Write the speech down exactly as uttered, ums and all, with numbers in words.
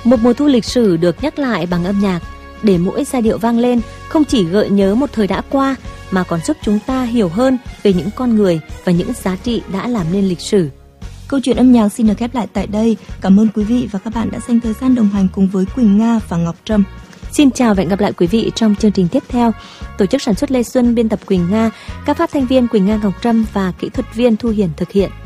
Một mùa thu lịch sử được nhắc lại bằng âm nhạc, để mỗi giai điệu vang lên không chỉ gợi nhớ một thời đã qua mà còn giúp chúng ta hiểu hơn về những con người và những giá trị đã làm nên lịch sử. Câu chuyện âm nhạc xin được khép lại tại đây. Cảm ơn quý vị và các bạn đã dành thời gian đồng hành cùng với Quỳnh Nga và Ngọc Trâm. Xin chào và hẹn gặp lại quý vị trong chương trình tiếp theo. Tổ chức sản xuất Lê Xuân, biên tập Quỳnh Nga, các phát thanh viên Quỳnh Nga, Ngọc Trâm và kỹ thuật viên Thu Hiền thực hiện.